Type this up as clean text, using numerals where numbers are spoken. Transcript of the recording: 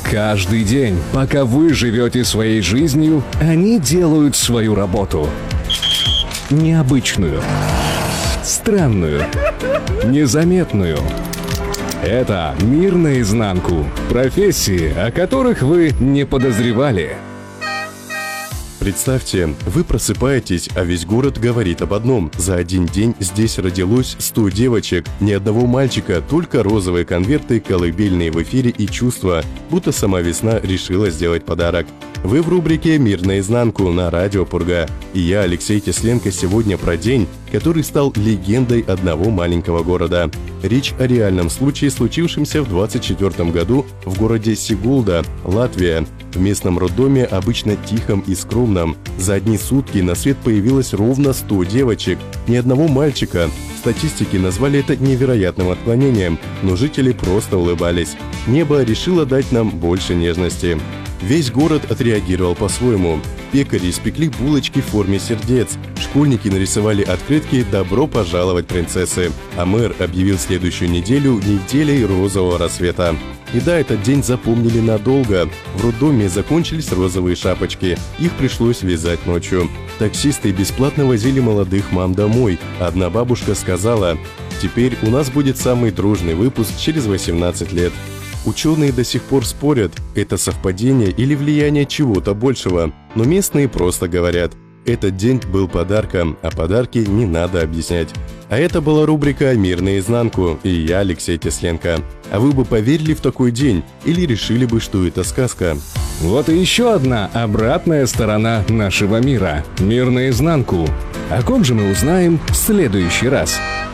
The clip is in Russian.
Каждый день, пока вы живете своей жизнью, они делают свою работу. Необычную, странную, незаметную. Это «Мир наизнанку». Профессии, о которых вы не подозревали. Представьте, вы просыпаетесь, а весь город говорит об одном. За один день здесь родилось 100 девочек, ни одного мальчика, только розовые конверты, колыбельные в эфире и чувства, будто сама весна решила сделать подарок. Вы в рубрике «Мир наизнанку» на радио Пурга. И я, Алексей Тесленко, сегодня про день, который стал легендой одного маленького города. Речь о реальном случае, случившемся в 24 году в городе Сигулда, Латвия. В местном роддоме, обычно тихом и скромном, за одни сутки на свет появилось ровно 100 девочек, ни одного мальчика. Статистики назвали это невероятным отклонением, но жители просто улыбались. Небо решило дать нам больше нежности. Весь город отреагировал по-своему. Пекари испекли булочки в форме сердец, школьники нарисовали открытки «Добро пожаловать, принцессы», а мэр объявил следующую неделю неделей розового рассвета. И да, этот день запомнили надолго. В роддоме закончились розовые шапочки, их пришлось вязать ночью. Таксисты бесплатно возили молодых мам домой. Одна бабушка сказала: «Теперь у нас будет самый дружный выпуск через 18 лет». Ученые до сих пор спорят, это совпадение или влияние чего-то большего, но местные просто говорят: этот день был подарком, а подарки не надо объяснять. А это была рубрика «Мир наизнанку» и я, Алексей Тесленко. А вы бы поверили в такой день или решили бы, что это сказка? Вот и еще одна обратная сторона нашего мира. Мир наизнанку. О ком же мы узнаем в следующий раз?